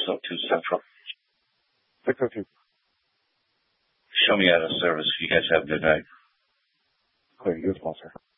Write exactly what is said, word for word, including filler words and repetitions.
oh two Central. six oh two. Show me out of service. You guys have a good night. Clear. You as well, sir.